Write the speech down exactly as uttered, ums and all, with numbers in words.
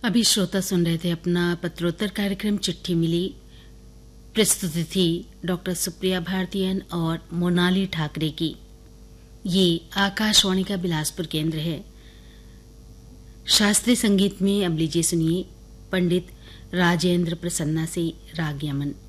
अभी श्रोता सुन रहे थे अपना पत्रोत्तर कार्यक्रम चिट्ठी मिली। प्रस्तुति थी डॉक्टर सुप्रिया भारतीयन और मोनाली ठाकरे की। ये आकाशवाणी का बिलासपुर केंद्र है। शास्त्रीय संगीत में अब लीजिए सुनिए पंडित राजेंद्र प्रसन्ना से राग यमन।